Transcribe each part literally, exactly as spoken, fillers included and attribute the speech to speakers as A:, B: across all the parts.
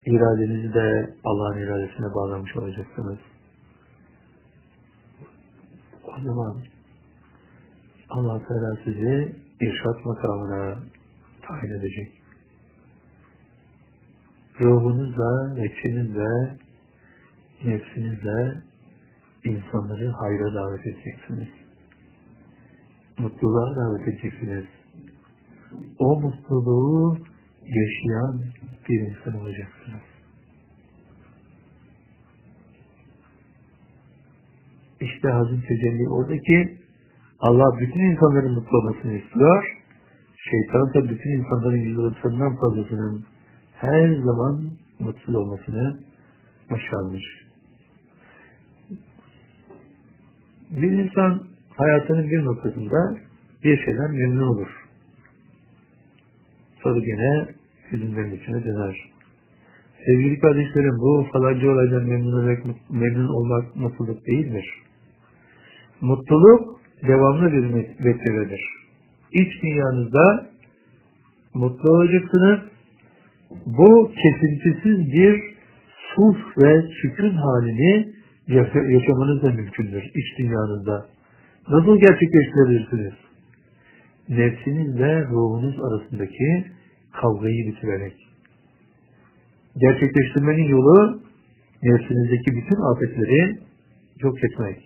A: iradenizi de Allah'ın iradesine bağlamış olacaksınız. O zaman Allah Teala sizi irşat makamına tayin edecek. Ruhunuzla, nefsinizle, nefsinizle insanları hayra davet edeceksiniz. Mutluluğa davet edeceksiniz. O mutluluğu yaşayan bir insan olacaksınız. İşte hazin tecelli oradaki Allah bütün insanların mutlu olmasını istiyor. Şeytan da bütün insanların yüzde doksanından fazlasının her zaman mutsuz olmasını başarmış. Bir insan hayatının bir noktasında bir şeyden memnun olur. Sonra gene hüzünlerin içine döner. Sevgili kardeşlerim, bu falanca olaydan memnun olmak, memnun olmak mutluluk değildir. Mutluluk devamlı bir vesiledir. İç dünyanızda mutlu olacaksınız. Bu kesintisiz bir sulh ve sükun halini yaşamanız da mümkündür iç dünyanızda. Nasıl gerçekleştirebilirsiniz? Nefsinizle ruhunuz arasındaki kavgayı bitirerek. Gerçekleştirmenin yolu nefsinizdeki bütün afetleri yok etmek.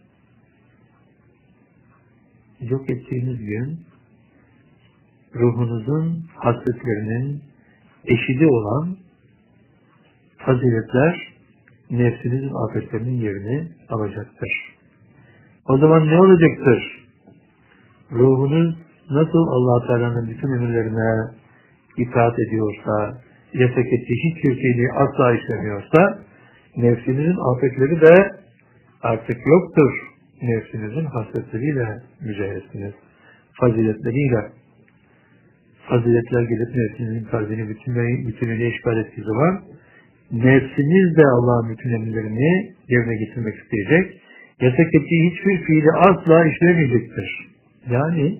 A: Yok ettiğiniz gün ruhunuzun hasretlerinin eşidi olan faziletler nefsinizin afetlerinin yerini alacaktır. O zaman ne olacaktır? Ruhunuz nasıl Allah Teala'nın bütün emirlerine itaat ediyorsa, yasak ettiği hiçbir şeyi asla işlemiyorsa, nefsinizin afetleri de artık yoktur. Nefsinizin hasretleriyle mücahetsiniz. Faziletleriyle. Faziletler gelip nefsinizin kalbini bütünüyle işgal ettiği zaman, nefsiniz de Allah'ın bütün emirlerini yerine getirmek isteyecek. Yasak ettiği hiçbir fiili asla işlemeyecektir. Yani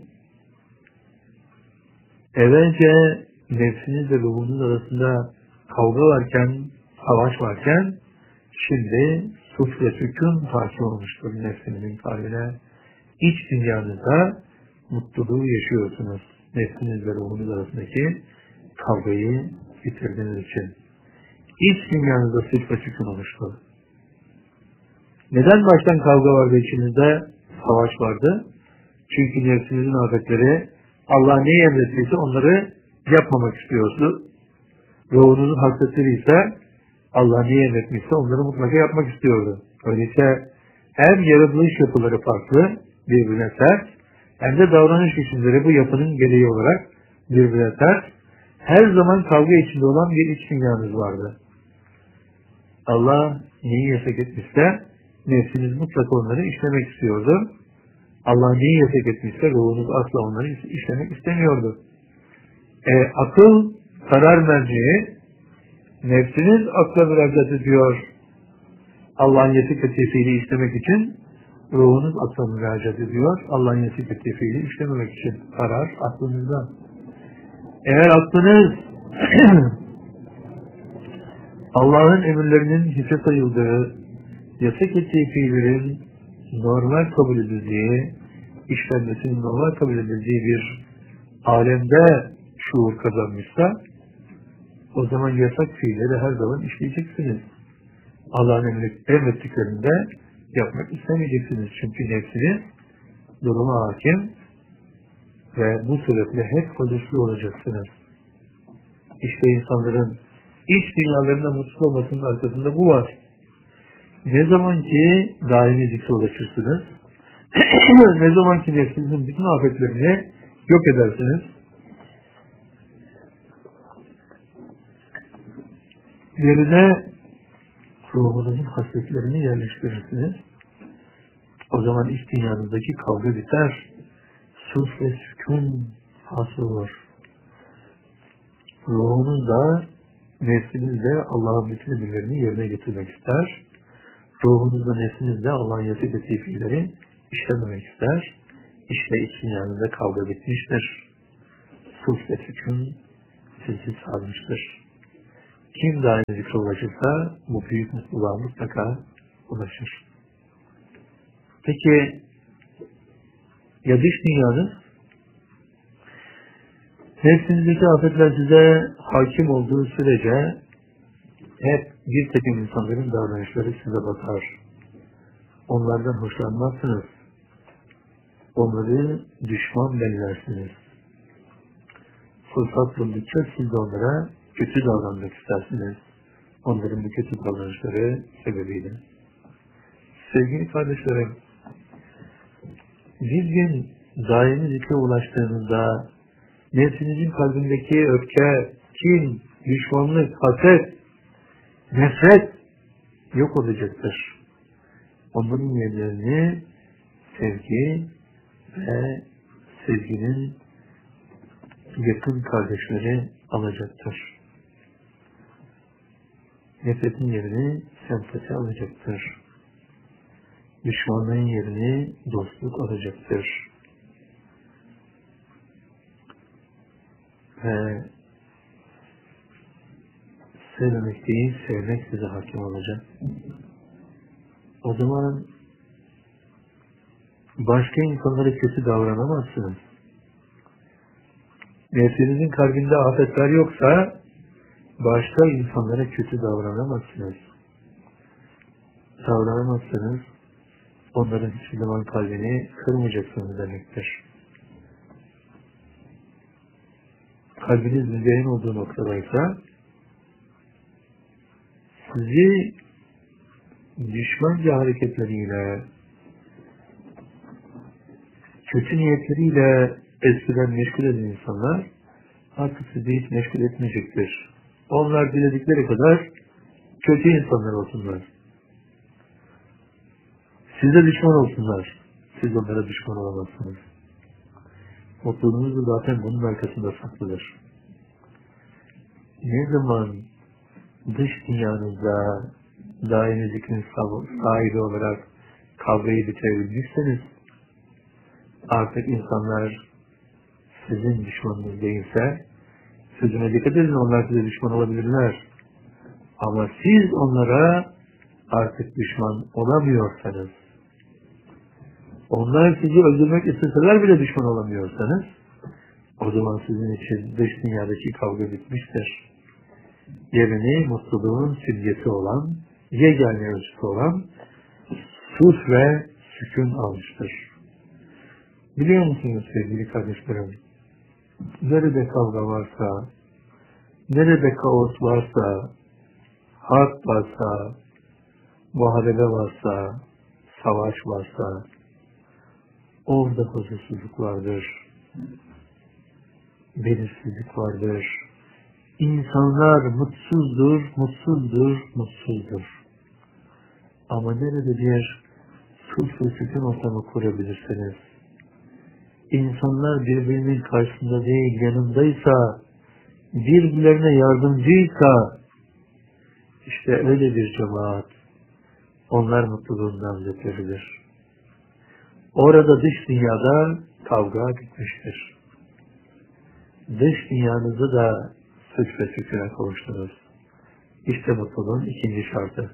A: evvelce nefsinizle ruhunuz arasında kavga varken, savaş varken, şimdi sulh ve sükun hakim olmuştur nefsinizin kalbine. İç dünyanızda mutluluğu yaşıyorsunuz. Nefsinizle ruhunuz arasındaki kavgayı bitirdiğiniz için. İç dünyanızda sulh ve sükun olmuştur. Neden baştan kavga vardı içinizde? Savaş vardı. Çünkü nefsinizin afetleri Allah ne emrettiyse onları yapmamak istiyordu. Ruhunuzun hasretleri ise Allah ne emretmişse onları mutlaka yapmak istiyordu. Öyleyse hem yaratılış yapıları farklı, birbirine ters, hem de davranış biçimleri bu yapının gereği olarak birbirine ters. Her zaman kavga içinde olan bir iç dünyanız vardı. Allah neyi yasak etmişse nefsiniz mutlaka onları işlemek istiyordu. Allah neyi yasak etmişse ruhunuz asla onları işlemek istemiyordu. E, akıl, karar merceği, nefsiniz akla müracaat ediyor. Allah'ın yasak ettiği fiili işlemek için, ruhunuz akla müracaat ediyor. Allah'ın yasak ettiği fiili işlememek için. Karar aklınızda. Eğer aklınız Allah'ın emirlerinin hiçe sayıldığı, yasak ettiği fiillerin normal kabul edildiği, işlenmesinin normal kabul edildiği bir alemde şuur kazanmışsa, o zaman yasak fiilleri her zaman işleyeceksiniz. Allah'ın emrettiklerinde yapmak istemeyeceksiniz. Çünkü nefsiniz duruma hakim ve bu sebeple hep huzurlu olacaksınız. İşte insanların iç dünyalarında mutsuz olmasının arkasında bu var. Ne zaman ki daimi zikre ulaşırsınız, ne zaman ki nefsinizin bütün afetlerini yok edersiniz, yerine ruhunuzun hasretlerini yerleştirirsiniz. O zaman iç dünyanızdaki kavga biter, sulh ve sükun hasıl olur. Ruhunuz da, nefsiniz de Allah'ın bütün emirlerini yerine getirmek ister. Ruhunuzla nefsinizle Allah'ın yasak ettiği fiilleri işlememek ister. İşte iç dünyanızda kavga bitmiştir. Sulh ve sükun sizi sarmıştır. Kim daimi zikre ulaşırsa bu büyük mutluluğa mutlaka ulaşır. Peki ya dış dünyanız? Nefsinizdeki afetler size hakim olduğu sürece hep bir takım insanların davranışları size batar. Onlardan hoşlanmazsınız. Onları düşman bellersiniz. Fırsat buldukça siz de onlara kötü davranmak istersiniz. Onların bu kötü davranışları sebebiyle. Sevgili kardeşlerim, bir gün daimi zikre ulaştığınızda nefsinizin kalbindeki öfke, kin, düşmanlık, haset, nefret yok olacaktır. Onların yerlerini sevgi ve sevginin yakın kardeşleri alacaktır. Nefretin yerini sempati alacaktır. Düşmanlığın yerini dostluk alacaktır. Ve sevmemek değil, sevmek size hakim olacak. O zaman başka insanlara kötü davranamazsınız. Nefsinizin kalbinde afetler yoksa başka insanlara kötü davranamazsınız. Davranamazsınız. Onların hiçbir zaman kalbini kırmayacaksınız demektir. Kalbiniz rüzgarın olduğu noktadaysa sizi düşmanca hareketleriyle, kötü niyetleriyle eskiden meşgul eden insanlar artık sizi hiç meşgul etmeyecektir. Onlar diledikleri kadar kötü insanlar olsunlar. Size düşman olsunlar. Siz onlara düşman olamazsınız. Mutluluğunuz da zaten bunun arkasında saklıdır. Ne zaman dış dünyanızda daimi zikrin sahibi olarak kavgayı bitirebilmişseniz artık insanlar sizin düşmanınız değilse sözüne dikkat edin, onlar size düşman olabilirler. Ama siz onlara artık düşman olamıyorsanız, onlar sizi öldürmek isteseler bile düşman olamıyorsanız, o zaman sizin için dış dünyadaki kavga bitmiştir. Yerini mutluluğun simgesi olan, yegane ölçüsü olan sulh ve sükun almıştır. Biliyor musunuz sevgili kardeşlerim? Nerede kavga varsa, nerede kaos varsa, harp varsa, muharebe varsa, savaş varsa, orada huzursuzluk vardır, belirsizlik vardır. İnsanlar mutsuzdur, mutsuzdur, mutsuzdur. Ama nerede bir sulh ve sükun ortamı kurabilirsiniz? İnsanlar birbirinin karşısında değil, yanındaysa, birbirlerine yardımcıysa, işte öyle bir cemaat, onlar mutluluğundan zevk verilir. Orada dış dünyada kavga bitmiştir. Dış dünyanızı da suç ve sükûne kavuştunuz. İşte mutluluğun ikinci şartı.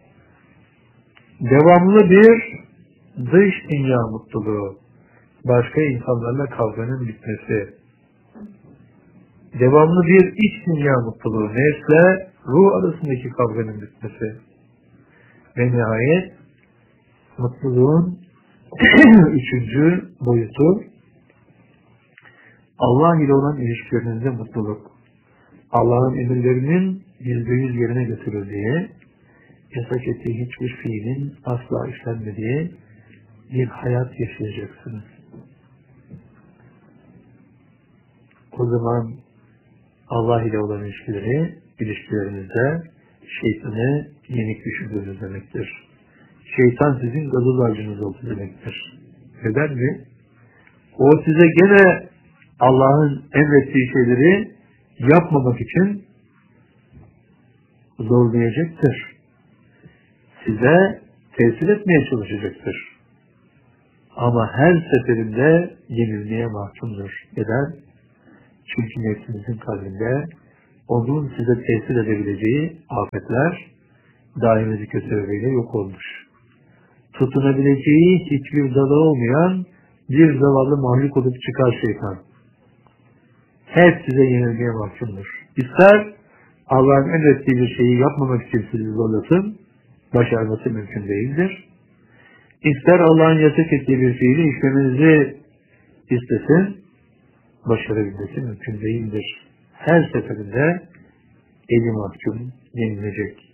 A: Devamlı bir dış dünya mutluluğu. Başka insanlarla kavganın bitmesi. Devamlı bir iç dünya mutluluğu. Nefsle ruh arasındaki kavganın bitmesi. Ve nihayet mutluluğun üçüncü boyutu Allah ile olan ilişkilerinizde mutluluk. Allah'ın emirlerinin yüzde yüz yerine getirildiği, yasak ettiği hiçbir fiilin asla işlenmediği bir hayat yaşayacaksınız. O zaman Allah ile olan ilişkileri, ilişkilerinizde şeytanı yenik düşürdüğünüz demektir. Şeytan sizin gazoz ağacınız oldu demektir. Neden mi? O size gene Allah'ın emrettiği şeyleri yapmamak için zorlayacaktır. Size tesir etmeye çalışacaktır. Ama her seferinde yenilmeye mahkumdur. Neden? Çünkü nefsinizin kalbinde onun size tesir edebileceği afetler daimi zikir sebebiyle yok olmuş. Tutunabileceği hiçbir dalı olmayan bir zavallı mahluk olup çıkar şeytan. Hep size yenilmeye mahkumdur. İster Allah'ın emrettiği bir şeyi yapmamak için sizi zorlasın, başarması mümkün değildir. İster Allah'ın yasak ettiği bir fiili işlemenizi istesin, başarabilmesi mümkün değildir. Her seferinde eli mahkum yenilecek.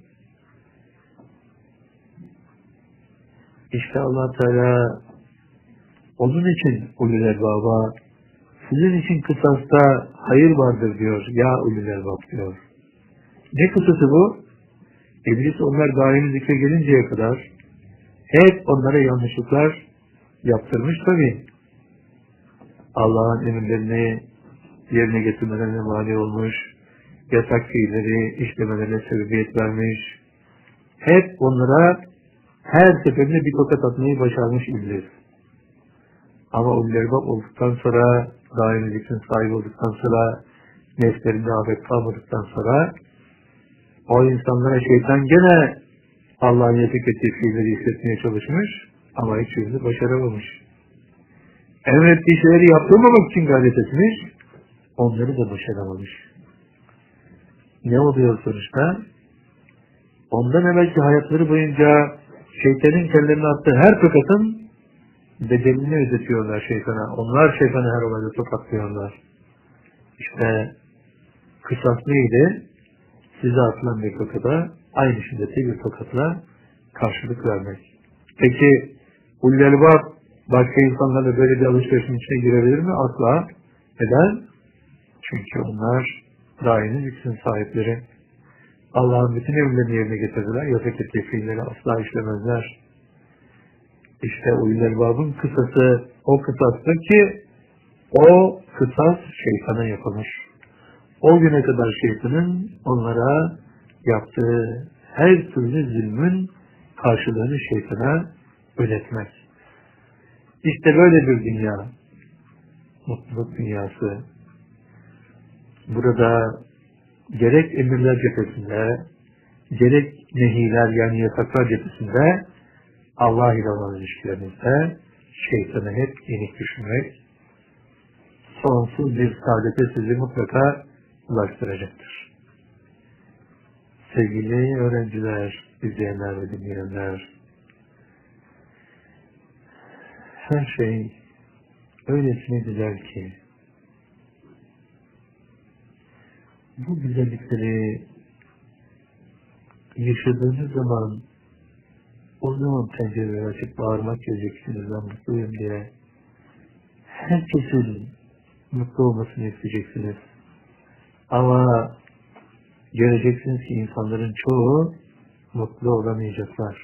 A: İşte Allah Teala onun için ulul elbaba, sizin için kısasta hayır vardır diyor. Ya ulul elbab diyor. Ne kısası bu? İblis onlar daimi zikre gelinceye kadar hep onlara yanlışlıklar yaptırmış tabii. Allah'ın emirlerini yerine getirmelerine mani olmuş, yasak fiilleri işlemelerine sebebiyet vermiş. Hep onlara her seferinde bir tokat atmayı başarmış iblis. Ama ulul elbab olduktan sonra, daimi zikrin sahibi olduktan sonra, nefslerinde afet kalmadıktan sonra o insanlara şeytan gene Allah'ın yasak ettiği fiilleri hissetmeye çalışmış ama hiçbirini başaramamış. Emrettiği şeyleri yaptırmamak için gayret etmiş, onları da başaramamış. Ne oluyor sonuçta? Ondan evvelki hayatları boyunca şeytanın kendilerine attığı her tokatın bedelini ödetiyorlar şeytana. Onlar şeytanı her olayda tokatlıyorlar. İşte kısas neydi? Size atılan bir tokada aynı şiddette bir tokatla karşılık vermek. Peki ulul elbab başka insanlarla böyle bir alışverişin içine girebilir mi? Asla. Neden? Çünkü onlar daimi zikrin sahipleri. Allah'ın bütün emirlerini yerine getirdiler. Yasak ettiği fiilleri asla işlemezler. İşte ulul elbabın kısası o kısastır ki o kısas şeytana yapılır. O güne kadar şeytanın onlara yaptığı her türlü zulmün karşılığını şeytana ödetmek. İşte böyle bir dünya, mutluluk dünyası. Burada gerek emirler cephesinde, gerek nehiler yani yasaklar cephesinde Allah ile olan ilişkilerinizde şeytanı hep yenik düşürmek, sonsuz bir saadete sizi mutlaka ulaştıracaktır. Sevgili öğrenciler, izleyenler ve dinleyenler, her şey öylesine güzel ki bu güzellikleri yaşadığınız zaman o zaman pencereleri açıp bağırmak geleceksiniz, ben mutluyum diye. Herkesin mutlu olmasını isteyeceksiniz. Ama göreceksiniz ki insanların çoğu mutlu olamayacaklar.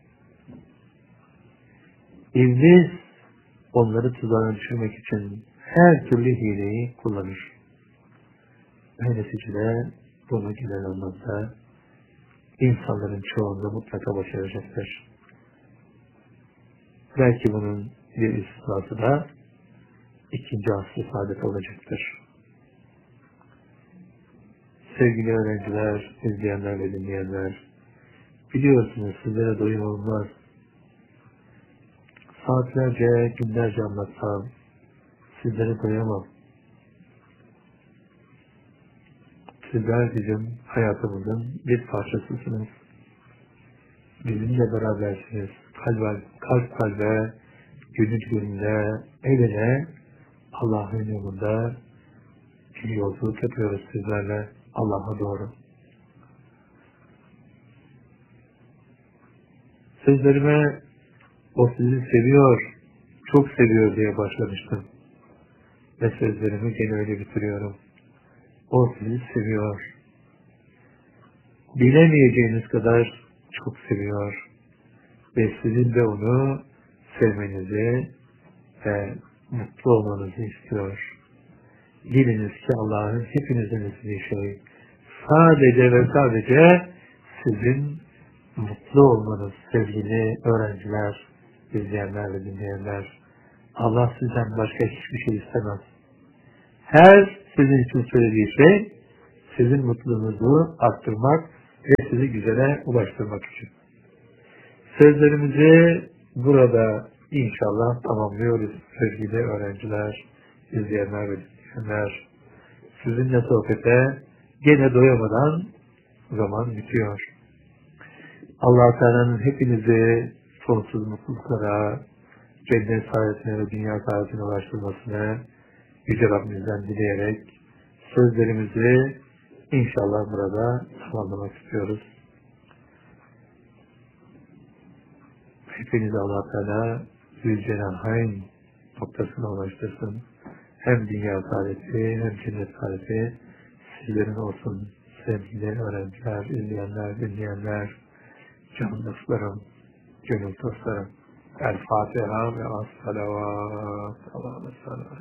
A: İblis onları tuzağa düşürmek için her türlü hileyi kullanır. Ve neticede bunu gelen anlamda insanların çoğunda mutlaka başaracaktır. Belki bunun bir istisnası da ikinci asr-ı saadet olacaktır. Sevgili öğrenciler, izleyenler ve dinleyenler, biliyorsunuz sizlere doyum olmaz. Saatlerce, günlerce anlatsam sizlere doyamam. Sizler bizim hayatımızın bir parçasısınız. Bizimle berabersiniz. Kalp, kalp kalbe, gönül gönüle, el ele Allah'ın yolunda bir yolculuk yapıyoruz sizlerle Allah'a doğru. Sözlerime o sizi seviyor, çok seviyor diye başlamıştım. Ve sözlerimi gene öyle bitiriyorum. O sizi seviyor. Bilemeyeceğiniz kadar çok seviyor. Ve sizin de onu sevmenizi ve mutlu olmanızı istiyor. Biliniz ki Allah'ın hepinizin istediği şey sadece ve sadece sizin mutlu olmanız sevgili öğrenciler, izleyenler ve dinleyenler. Allah sizden başka hiçbir şey istemez. Her sizin için söylediği şey sizin mutluluğunuzu arttırmak ve sizi güzele ulaştırmak için. Sözlerimizi burada inşallah tamamlıyoruz sevgili öğrenciler, izleyenler ve dinleyenler. Sizinle sohbete gene doyamadan zaman bitiyor. Allah-u Teala'nın hepinizi sonsuz mutluluklara, cennet saadetine ve dünya saadetine ulaştırmasını Yüce Rabbimizden dileyerek sözlerimizi inşallah burada tamamlamak istiyoruz. Hepinizi Allah-u Teala Zülcenahayn noktasına ulaştırsın. Hem dünya saadeti hem cennet saadeti sizlerin olsun sevgili öğrenciler, izleyenler, dinleyenler, can dostlarım, gönül dostlarım. El Fatiha ve as-salavat. Allah'a emanet olun.